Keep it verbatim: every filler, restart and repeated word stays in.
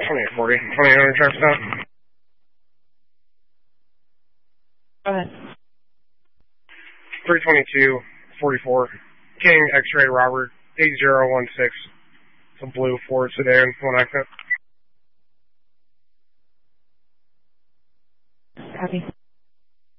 twenty-eight forty. twenty-eight hundred traffic stop. Go ahead. three twenty-two forty-four. King X-Ray Robert, eight zero one six. It's a blue Ford sedan, one accent. Copy.